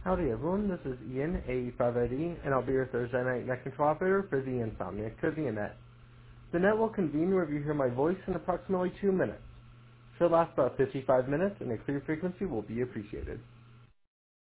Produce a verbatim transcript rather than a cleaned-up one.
Howdy everyone, this is Ian, A E five I D, and I'll be your Thursday night net control operator for the Insomniac Trivia Net. The net will convene wherever you hear my voice in approximately two minutes. Should last about fifty-five minutes, and a clear frequency will be appreciated.